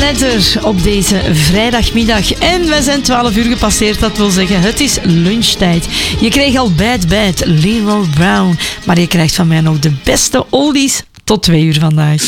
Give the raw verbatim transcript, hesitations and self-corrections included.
letter op deze vrijdagmiddag. En we zijn twaalf uur gepasseerd, dat wil zeggen, het is lunchtijd. Je kreeg al Bad Bad, Leroy Brown. Maar je krijgt van mij nog de beste oldies tot twee uur vandaag.